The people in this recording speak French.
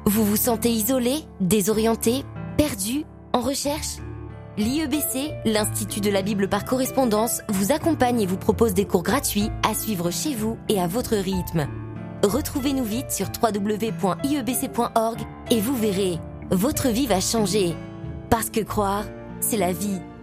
Vous vous sentez isolé, désorienté, perdu, en recherche ? L'IEBC, l'Institut de la Bible par correspondance, vous accompagne et vous propose des cours gratuits à suivre chez vous et à votre rythme. Retrouvez-nous vite sur www.iebc.org et vous verrez, votre vie va changer. Parce que croire, c'est la vie.